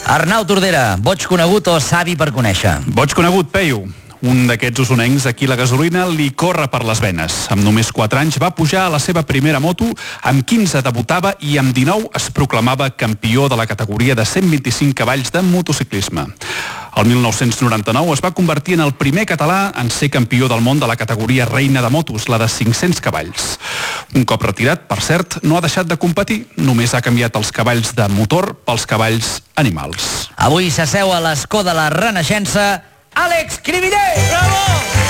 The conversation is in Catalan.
Arnau Tordera, boig conegut o savi per conèixer? Boig conegut, Peyu. Un d'aquests usonencs a qui la gasolina li corre per les venes. Amb només 4 anys va pujar a la seva primera moto, amb 15 debutava i amb 19 es proclamava campió de la categoria de 125 cavalls de motociclisme. El 1999 es va convertir en el primer català en ser campió del món de la categoria reina de motos, la de 500 cavalls. Un cop retirat, per cert, no ha deixat de competir, només ha canviat els cavalls de motor pels cavalls animals. Avui s'asseu a l'escó de la Renaixença Àlex Cribiller! Bravo!